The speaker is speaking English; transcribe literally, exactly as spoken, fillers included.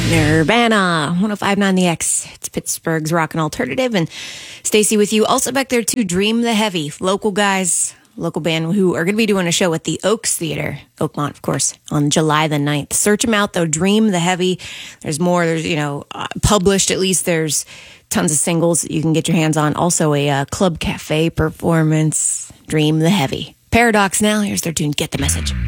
Nirvana, one oh five point nine The X. It's Pittsburgh's rock and alternative. And Stacy with you. Also back there too, Dream the Heavy. Local guys, local band who are going to be doing a show at the Oaks Theater, Oakmont, of course, on July the ninth. Search them out, though. Dream the Heavy. There's more, there's, you know, uh, published at least. There's tons of singles that you can get your hands on. Also a uh, Club Cafe performance. Dream the Heavy. Paradox now. Here's their tune, Get the Message.